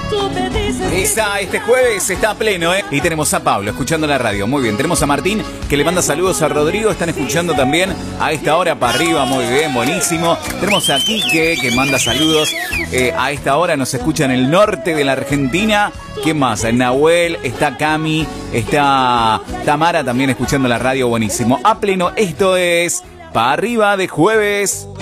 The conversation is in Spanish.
Este jueves está a pleno, ¿eh? Y tenemos a Pablo escuchando la radio. Muy bien. Tenemos a Martín que le manda saludos a Rodrigo. Están escuchando también a esta hora para arriba. Muy bien, buenísimo. Tenemos a Quique que manda saludos. A esta hora nos escucha en el norte de la Argentina. ¿Quién más? Nahuel, está Cami, está Tamara también escuchando la radio. Buenísimo. A pleno, esto es Pa' Arriba de Jueves.